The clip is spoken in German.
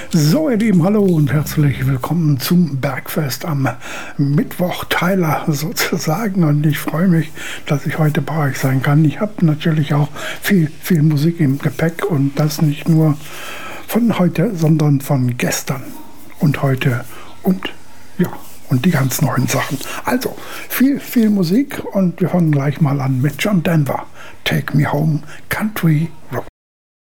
So, ihr Lieben, hallo und herzlich willkommen zum Bergfest am Mittwoch, Tyler sozusagen. Und ich freue mich, dass ich heute bei euch sein kann. Ich habe natürlich auch viel Musik im Gepäck und das nicht nur von heute, sondern von gestern und heute und ja, und die ganz neuen Sachen. Also, viel Musik und wir fangen gleich mal an mit John Denver. Take Me Home, Country Road.